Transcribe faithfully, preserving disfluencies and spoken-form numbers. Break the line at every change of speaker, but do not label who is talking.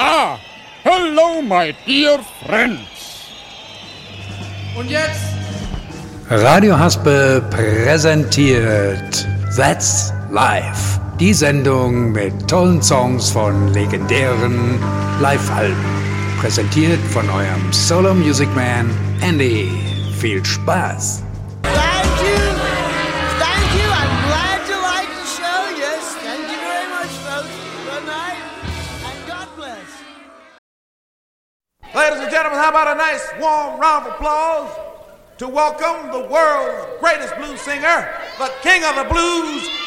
Ah, hello, my dear friends.
Und jetzt?
Radio Haspe präsentiert That's Live. Die Sendung mit tollen Songs von legendären Live-Alben. Präsentiert von eurem Solo Music Man Andy. Viel Spaß!
Thank you. Thank you. I'm glad you like the show. Yes, thank you very much, folks. Good night, and God bless.
Ladies and gentlemen, how about a nice warm round of applause to welcome the world's greatest blues singer, the king of the blues,